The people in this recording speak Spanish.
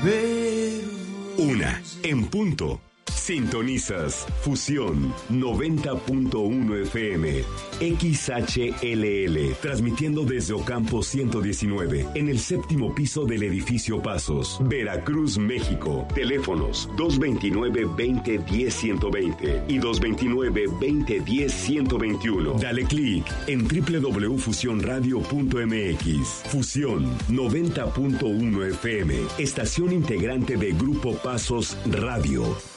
Una en punto. Sintonizas Fusión 90.1 FM, XHLL, transmitiendo desde Ocampo 119, en el séptimo piso del edificio Pasos, Veracruz, México. Teléfonos 229-2010-120 y 229-2010-121. Dale clic en www.fusionradio.mx. Fusión 90.1 FM, estación integrante de Grupo Pasos Radio.